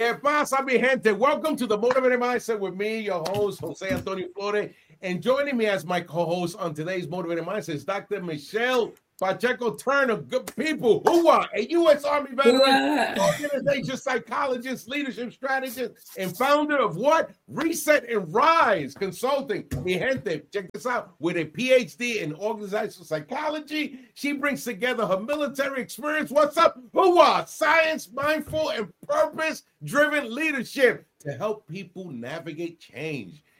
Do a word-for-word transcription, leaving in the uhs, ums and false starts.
¿Qué pasa, mi gente? Welcome to the Motivated Mindset with me, your host, Jose Antonio Flores. And joining me as my co-host on today's Motivated Mindset is Doctor Michelle Pacheco Turner. Good people. Who are a U S Army veteran, organization psychologist, leadership strategist, and founder of what? Reset and Rise Consulting. Mi gente, check this out. With a P H D in organizational psychology, she brings together her military experience. What's up? Who are science, mindful, and purpose-driven leadership to help people navigate change.